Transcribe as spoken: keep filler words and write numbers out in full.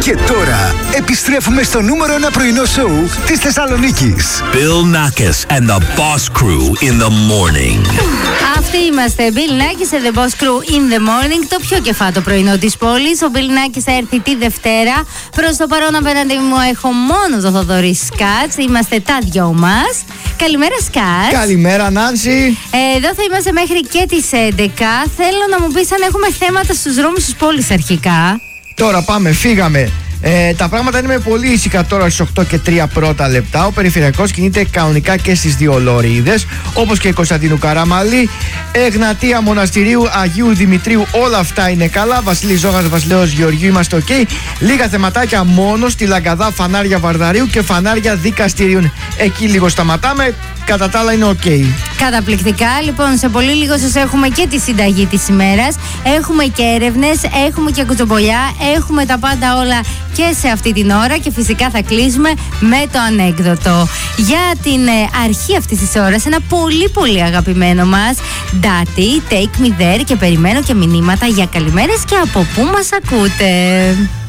Και τώρα επιστρέφουμε στο νούμερο ένα πρωινό σοου της Θεσσαλονίκης. Bill Nackis and the Boss Crew in the morning. Αυτοί είμαστε. Bill Nackis and the Boss Crew in the morning. Το πιο κεφάτο πρωινό της πόλης. Ο Bill Nackis θα έρθει τη Δευτέρα. Προς το παρόν απέναντι μου έχω μόνο το Θοδωρή Σκάτς. Είμαστε τα δυο μας. Καλημέρα Σκάτς. Καλημέρα Νάνση. ε, Εδώ θα είμαστε μέχρι και τις έντεκα. Θέλω να μου πεις αν έχουμε θέματα στους δρόμους της πόλης αρχικά. Τώρα πάμε, φύγαμε. Ε, τα πράγματα είναι πολύ ήσυχα τώρα στις οκτώ και τρία πρώτα λεπτά. Ο περιφερειακός κινείται κανονικά και στις δύο λωρίδες, όπως και η Κωνσταντίνου Καραμαλή, Εγνατία Μοναστηρίου, Αγίου Δημητρίου, όλα αυτά είναι καλά. Βασίλης Ζώγας, Βασιλέως Γεωργίου, είμαστε οκ. Okay. Λίγα θεματάκια μόνο στη Λαγκαδά, φανάρια Βαρδαρίου και φανάρια Δικαστηρίων. Εκεί λίγο σταματάμε. Κατά τα άλλα είναι οκ. Okay. Καταπληκτικά. Λοιπόν, σε πολύ λίγο σας έχουμε και τη συνταγή της ημέρας. Έχουμε και έρευνες, έχουμε και κουτσομπολιά, έχουμε τα πάντα όλα και σε αυτή την ώρα. Και φυσικά θα κλείσουμε με το ανέκδοτο. Για την ε, αρχή αυτής της ώρας, ένα πολύ πολύ αγαπημένο μας Daddy, Take Me There, και περιμένω και μηνύματα για καλημέρες και από πού μας ακούτε.